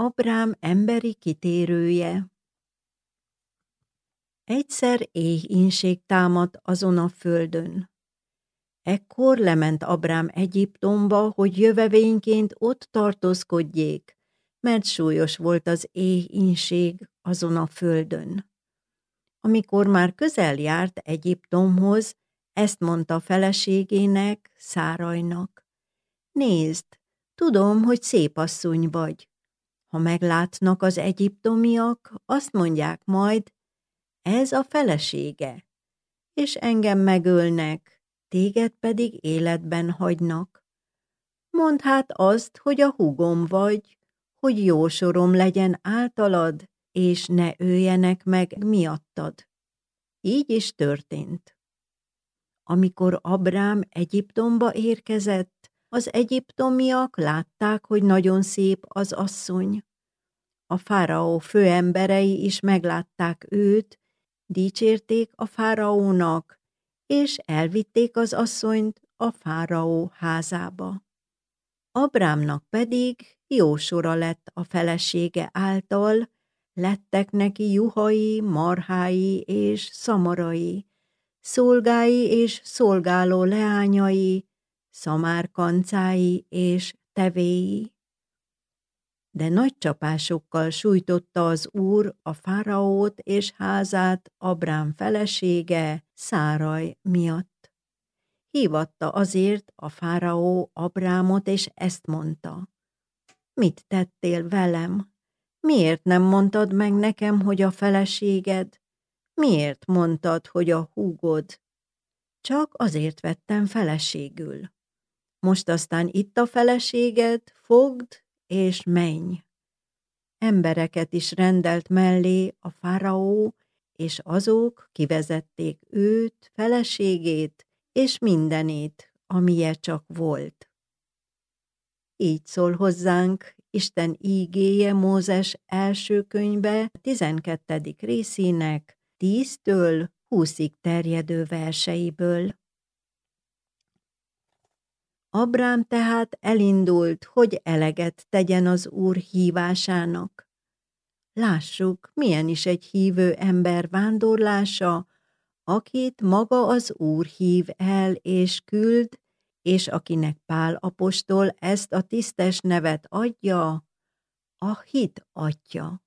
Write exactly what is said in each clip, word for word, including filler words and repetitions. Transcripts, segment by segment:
Abrám emberi kitérője. Egyszer éhínség támadt azon a földön. Ekkor lement Abrám Egyiptomba, hogy jövevényként ott tartózkodjék, mert súlyos volt az éhínség azon a földön. Amikor már közel járt Egyiptomhoz, ezt mondta feleségének, Szárajnak: nézd, tudom, hogy szép asszony vagy. Ha meglátnak az egyiptomiak, azt mondják majd, ez a felesége, és engem megölnek, téged pedig életben hagynak. Mondd hát azt, hogy a húgom vagy, hogy jó sorom legyen általad, és ne öljenek meg miattad. Így is történt. Amikor Abrám Egyiptomba érkezett, az egyiptomiak látták, hogy nagyon szép az asszony. A fáraó főemberei is meglátták őt, dicsérték a fáraónak, és elvitték az asszonyt a fáraó házába. Abrámnak pedig jó sora lett a felesége által, lettek neki juhai, marhái és szamarai, szolgái és szolgáló leányai, szamárkancái és tevéi. De nagy csapásokkal sújtotta az Úr a fáraót és házát Abrám felesége, Száraj miatt. Hívatta azért a fáraó Abrámot, és ezt mondta: mit tettél velem? Miért nem mondtad meg nekem, hogy a feleséged? Miért mondtad, hogy a húgod? Csak azért vettem feleségül. Most aztán itt a feleséged, fogd és menj. Embereket is rendelt mellé a fáraó, és azok kivezették őt, feleségét, és mindenét, amilyen csak volt. Így szól hozzánk Isten ígéje Mózes első könyve tizenkettedik részének tíztől húszig terjedő verseiből. Abrám tehát elindult, hogy eleget tegyen az Úr hívásának. Lássuk, milyen is egy hívő ember vándorlása, akit maga az Úr hív el és küld, és akinek Pál apostol ezt a tisztes nevet adja, a hit atya.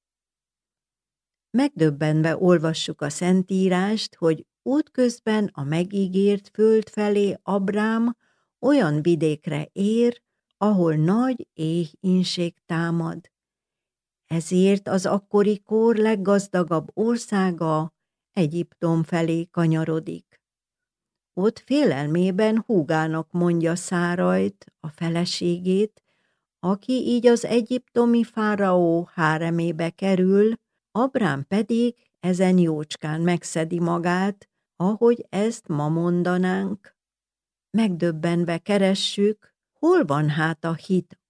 Megdöbbenve olvassuk a Szentírást, hogy útközben a megígért föld felé Abrám olyan vidékre ér, ahol nagy éhínség támad. Ezért az akkori kor leggazdagabb országa Egyiptom felé kanyarodik. Ott félelmében húgának mondja Szárajt, a feleségét, aki így az egyiptomi fáraó háremébe kerül, Abrám pedig ezen jócskán megszedi magát, ahogy ezt ma mondanánk. Megdöbbenve keressük, hol van hát a hit